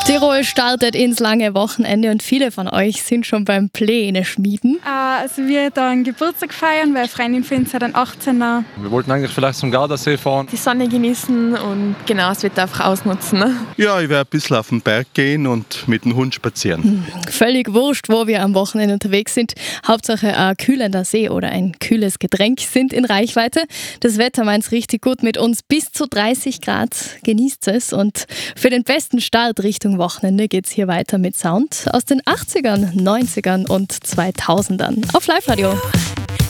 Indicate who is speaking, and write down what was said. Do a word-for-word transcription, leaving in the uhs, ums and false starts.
Speaker 1: Tirol startet ins lange Wochenende und viele von euch sind schon beim Pläne schmieden.
Speaker 2: Äh, also wir dann Geburtstag feiern, weil eine Freundin von uns hat einen achtzehner.
Speaker 3: Wir wollten eigentlich vielleicht zum Gardasee fahren.
Speaker 4: Die Sonne genießen und genau das Wetter einfach ausnutzen. Ne?
Speaker 5: Ja, ich werde ein bisschen auf den Berg gehen und mit dem Hund spazieren.
Speaker 1: Hm, völlig wurscht, wo wir am Wochenende unterwegs sind. Hauptsache ein kühlender See oder ein kühles Getränk sind in Reichweite. Das Wetter meint's richtig gut mit uns. Bis zu dreißig Grad. Genießt es. Und für den besten Start Richtung Wochenende geht's hier weiter mit Sound aus den achtzigern, neunzigern und zweitausendern auf Live-Radio.